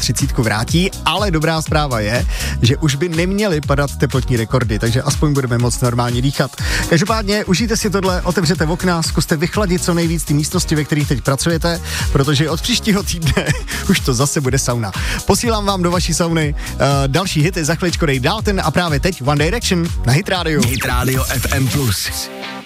30 vrátí, ale dobrá zpráva je, že už by neměly padat teplotní rekordy, takže aspoň budeme moc normálně dýchat. Každopádně užijte si tohle, otevřete okna, zkuste vychladit co nejvíc ty místnosti, ve kterých teď pracujete, protože od příštího týdne už to zase bude sauna. Posílám vám do vaší sauny další hity, za chviličku dej Dalton a právě teď One Direction na Hit Radio. Hit Radio FM+.